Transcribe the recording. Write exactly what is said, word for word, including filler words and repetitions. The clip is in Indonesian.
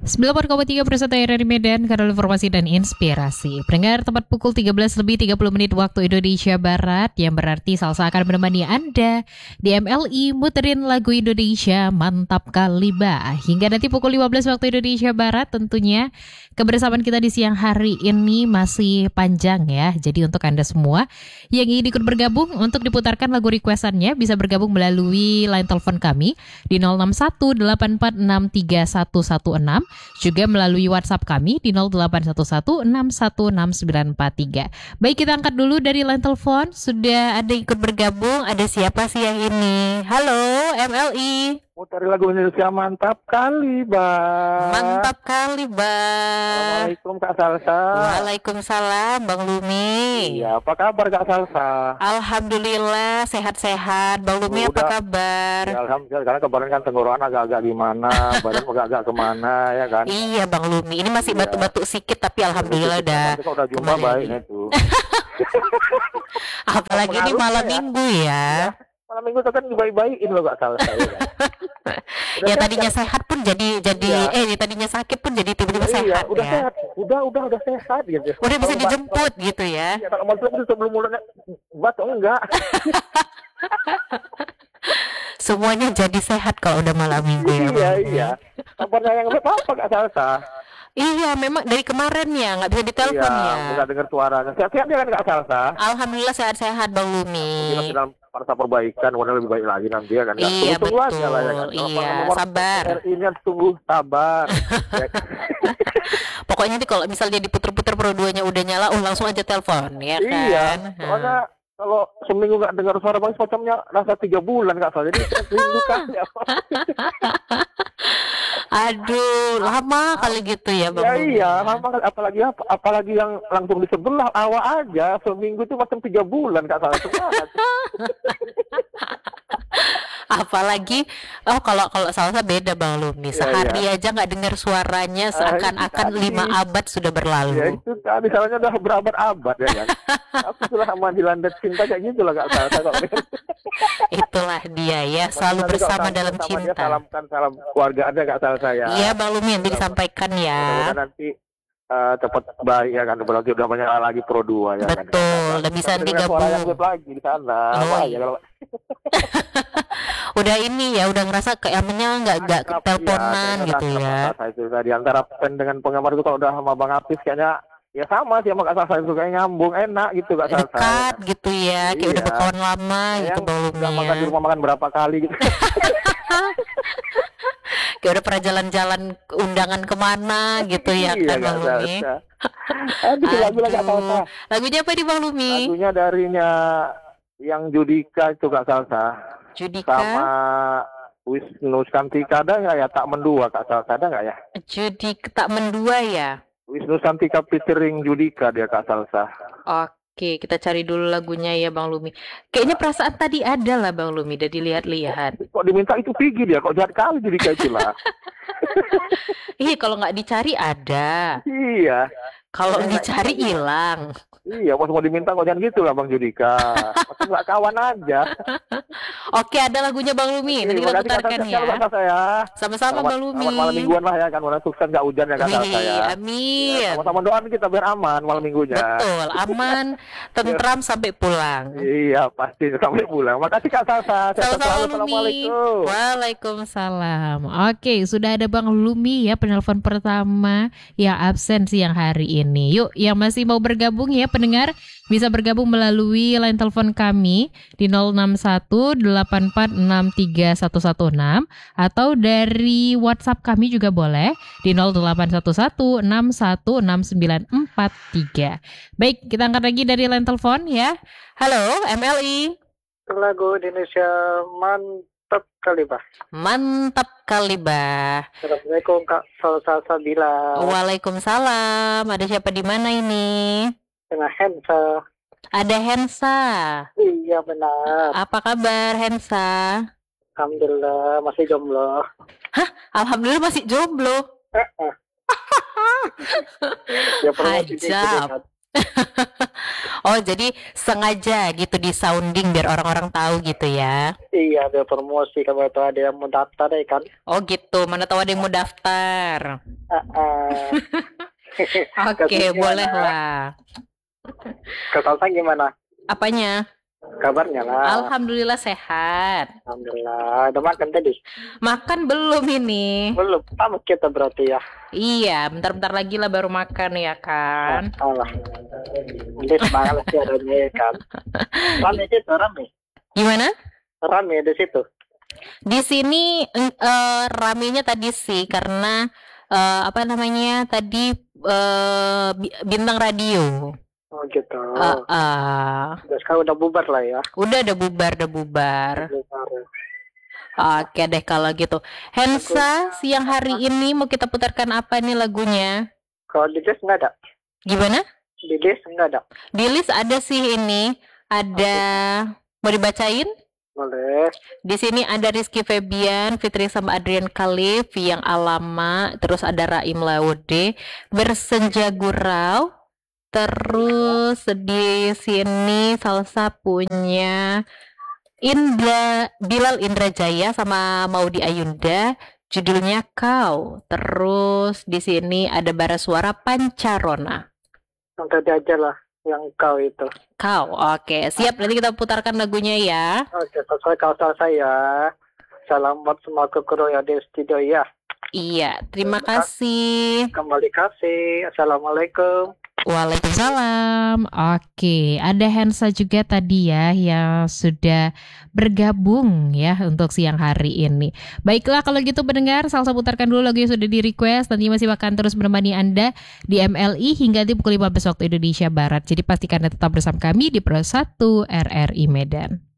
sembilan puluh koma tiga persen R R I Medan, kanal informasi dan inspirasi. Pendengar, tepat pukul tiga belas lebih tiga puluh menit waktu Indonesia Barat, yang berarti Salsa akan menemani Anda di M L I muterin lagu Indonesia mantap kali bah. Hingga nanti pukul lima belas waktu Indonesia Barat, tentunya kebersamaan kita di siang hari ini masih panjang ya. Jadi untuk Anda semua yang ingin ikut bergabung untuk diputarkan lagu requestannya, bisa bergabung melalui line telepon kami di nol enam satu delapan empat enam tiga satu satu enam, juga melalui WhatsApp kami di nol delapan satu satu enam satu enam sembilan empat tiga. Baik, kita angkat dulu dari line telepon. Sudah ada ikut bergabung. Ada siapa sih yang ini? Halo M L I. Muter lagu Indonesia mantap kali, Bang. Mantap kali, Bang. Assalamualaikum Kak Salsa. Waalaikumsalam, Bang Lumi. Iya, apa kabar Kak Salsa? Alhamdulillah sehat-sehat. Bang Lumi, apa Udah. kabar? Ya, alhamdulillah, karena kemarin kan tenggorokan agak-agak gimana, badan agak-agak kemana ya kan? Iya, Bang Lumi. Ini masih Iya. batuk-batuk sedikit, tapi alhamdulillah udah. Kita udah jumpa kembali baik lagi. itu. Apalagi ini malam ya. minggu ya. Malam minggu kan baik-baikin loh Kak Salsa ya kan? Ya tadinya sehat pun jadi jadi Iya. eh yang tadinya sakit pun jadi tiba-tiba Iya, sehat udah ya. sehat, udah udah udah sehat gitu. Udah bisa Kalau dijemput gitu ya. Ya, kalau mau itu sebelum mulanya batuk enggak. Semuanya jadi sehat kalau udah malam minggu ya. Iya, Bang. iya. Kabarnya yang apa Kak Salsa? Iya, memang dari kemarin ya nggak bisa ditelepon Iya, ya. bisa dengar suaranya. Sehat-sehat ya kan Kak Salsa? Alhamdulillah sehat-sehat Bang Lumi. Kita sedang pada perbaikan, kemudian lebih baik lagi nanti ya kan. Ya, Iya, tunggu-tunggu aja betul. lah ya kan. Kalau Iya, nomor sabar. R I-nya tunggu sabar. Ya. Pokoknya nanti kalau misalnya diputer-puter Pro dua-nya udah nyala, oh langsung aja telepon ya kan. Iya, soalnya kalau seminggu nggak dengar suara Bang semacamnya rasa tiga bulan Kak Salsa. Jadi rindu kan ya. Aduh, lama kali gitu ya Bang. Ya Lumi. iya, lama, apalagi apa, apalagi yang langsung di sebelah awal aja seminggu itu macam tiga bulan Kak Salsa. Semangat. Apalagi oh kalau kalau Salsa beda Bang Lumi. Iya, Sehari aja nggak dengar suaranya seakan-akan tadi. lima abad sudah Ya berlalu. itu tadi salahnya udah berabad-abad ya kan. Aku sudah sama dilanda cinta kayak gitu lah Kak Salsa. Kalau Itulah dia ya, selalu Nanti kalau bersama sama- dalam sama dia cinta. salamkan salam keluarga Anda Kak Salsa ya. Iya Bang Lumi, nanti disampaikan ya. Mudah-mudahan nanti eh, cepat baik ya kan. Berarti udah banyak lagi Pro dua ya kan. Betul, dan bisa Dengar suara yang digabung. good lagi di sana. Oh, Apa iya. aja kalau Udah ini ya, udah ngerasa kayaknya nggak nggak Akrab, teleponan iya, gitu akrab ya. Kak Salsa itu tadi antara pen dengan penggemar itu kalau udah sama Bang Apis kayaknya ya sama sih sama Kak Salsa itu kayak nyambung enak gitu Kak Salsa. Dekat gitu ya, kayak udah Iya. berkawan lama gitu Yang Bang udah Lumi makan di ya. rumah makan berapa kali gitu. Kayak udah pernah jalan-jalan undangan kemana gitu ya Iya, kan Kak Bang Lumi. Salsa. Aduh, lagu lagi Kak Salsa. Aduh, lagunya apa di Bang Lumi? Lagunya darinya yang Judika itu Kak Salsa. Judika, Sama Wisnu Santika ada nggak ya? Tak mendua Kak Salsa ada nggak ya? Judika tak mendua ya. Wisnu Santika featuring Judika dia Kak Salsa. Oke, kita cari dulu lagunya ya Bang Lumi. Kayaknya perasaan tadi ada lah Bang Lumi, udah dilihat-lihat. Kok diminta itu Pigi dia? Kok jahat kali Judika itulah. Ih, kalau nggak dicari ada, Iya. kalau Enak. dicari hilang. Iya, pas mau diminta kok jangan gitu lah Bang Judika. Masih nggak kawan aja. Oke, ada lagunya Bang Lumi, nanti Terima kita kasih Kak putarkan Salsa, ya. Kak Salsa ya. Sama-sama Selamat- Bang Lumi. selamat malam mingguan lah ya kan, mudah sukses nggak hujan ya Kak Salsa ya. Wih, amin. Sama-sama doain kita biar aman malam minggunya. Betul, aman, tentram sampai pulang. Iya pasti sampai pulang. Makasih Kak Salsa. Sehat Sama-sama selalu. Lumi. Assalamualaikum. Waalaikumsalam. Oke, sudah ada Bang Lumi ya, penelpon pertama yang absen siang hari ini. Yuk, yang masih mau bergabung ya pendengar, bisa bergabung melalui line telepon kami di nol enam satu delapan empat enam tiga satu satu enam, atau dari WhatsApp kami juga boleh di nol delapan satu satu enam satu enam sembilan empat tiga. Baik, kita angkat lagi dari line telepon ya. Halo, M L I. Lagu Indonesia mantap kali Bah. Mantap kali, Bah. Assalamualaikum Kak Salsa Sabila. Waalaikumsalam. Ada siapa di mana ini? Dengan Hensa. Ada Hensa. Iya benar. Apa kabar Hensa? Alhamdulillah masih jomblo. Alhamdulillah masih jomblo. Ya pernah sini Ajab. dekat. Oh, jadi sengaja gitu di sounding biar orang-orang tahu gitu ya. Iya, ada promosi kalau tuh ada yang mau daftar ya kan. Oh gitu, mana tahu ada yang mau daftar. Ah, ah. Oke, Kasusnya boleh mana? lah. Ke Salsa gimana? Apanya? Kabarnya lah. Alhamdulillah sehat. Alhamdulillah. Udah makan tadi? Makan belum ini? Belum. Sama kita berarti ya. Iya, bentar-bentar lagi lah baru makan ya kan. Allah. Nanti semangat sih adanya ya kan. Rame situ, rame. Gimana? Rame di situ. Di sini eh, eh, ramenya tadi sih karena eh, apa namanya tadi eh, bi- bintang radio. Oh gitu. Eh, eh. Udah sekarang udah bubar lah ya. Udah ada bubar, udah bubar. Bubar. Oke deh kalau gitu. Hensa, siang hari ini mau kita putarkan apa nih lagunya? Kalau di list nggak ada. Gimana? Di list nggak ada. Di list ada sih ini. Ada mau dibacain? Boleh. Di sini ada Rizky Febian, Fitri sama Adrian Khalif, yang Alama, terus ada Raim Laude, Bersenja Gurau. Terus di sini Salsa punya Indra Bilal Indrajaya sama Maudi Ayunda, judulnya Kau. Terus di sini ada bara suara Pancarona. Yang tadi aja lah. Yang kau itu. Kau, oke, siap. Nanti kita putarkan lagunya ya. Oke, sesuai kausal saya. Salam buat semua kru yang di studio ya. Iya, terima kasih. Kembali kasih. Assalamualaikum. Waalaikumsalam. Oke, ada Hensa juga tadi ya yang sudah bergabung ya untuk siang hari ini. Baiklah kalau gitu pendengar, Salsa putarkan dulu lagu yang sudah di request. Nanti masih akan terus menemani Anda di M L I hingga di pukul lima belas waktu Indonesia Barat. Jadi pastikan Anda tetap bersama kami di Pro satu R R I Medan.